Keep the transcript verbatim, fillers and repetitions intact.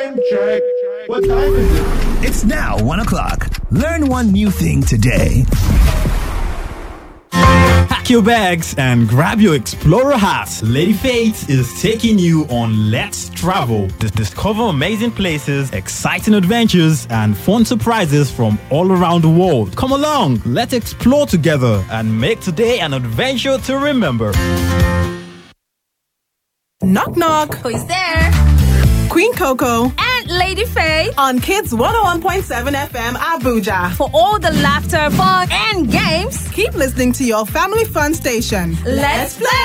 Time check. What time is it? It's now one o'clock. Learn one new thing today. Pack your bags and grab your Explorer hat. Lady Faith is taking you on Let's Travel. Dis- Discover amazing places, exciting adventures, and fun surprises from all around the world. Come along, let's explore together and make today an adventure to remember. Knock knock. Who's there? Queen Coco And Lady Faye on Kids one oh one point seven F M Abuja. for all the laughter, fun, and games. Keep listening to your family fun station. Let's play!